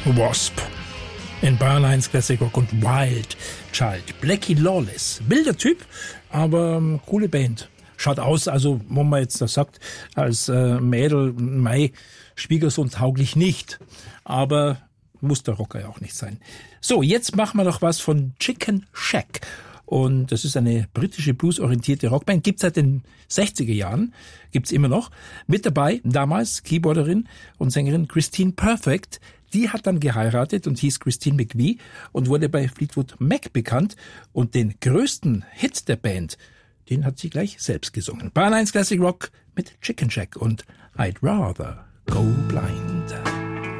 Wasp in Bayern 1 Classic Rock und Wild Child. Blackie Lawless. Wilder Typ, aber coole Band. Schaut aus, also, wo man jetzt das sagt, als Mädel, Mai, Schwiegersohn tauglich nicht. Aber muss der Rocker ja auch nicht sein. So, jetzt machen wir noch was von Chicken Shack. Und das ist eine britische bluesorientierte Rockband. Gibt's seit den 60er Jahren. Gibt's immer noch. Mit dabei damals Keyboarderin und Sängerin Christine Perfect. Die hat dann geheiratet und hieß Christine McVie und wurde bei Fleetwood Mac bekannt. Und den größten Hit der Band, den hat sie gleich selbst gesungen. Bayern 1 Classic Rock mit Chicken Shack und I'd Rather Go Blind.